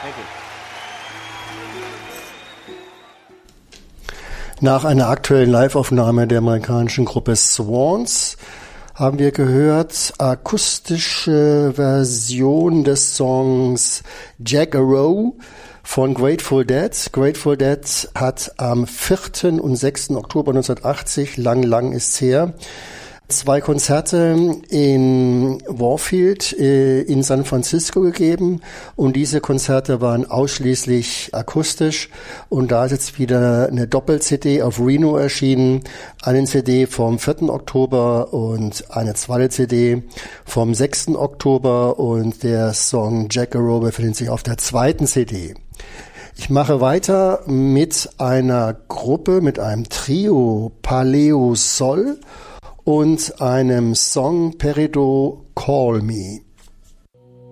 Thank you. Nach einer aktuellen Live-Aufnahme der amerikanischen Gruppe Swans haben wir gehört akustische Version des Songs Jack-A-Row von Grateful Dead. Grateful Dead hat am 4. und 6. Oktober 1980, lang ist's her, 2 Konzerte in Warfield in San Francisco gegeben und diese Konzerte waren ausschließlich akustisch und da ist jetzt wieder eine Doppel-CD auf Reno erschienen, eine CD vom 4. Oktober und eine zweite CD vom 6. Oktober und der Song Jack-A-Row befindet sich auf der zweiten CD. Ich mache weiter mit einer Gruppe, mit einem Trio Paleo Sol und einem Song Peridot Call Me.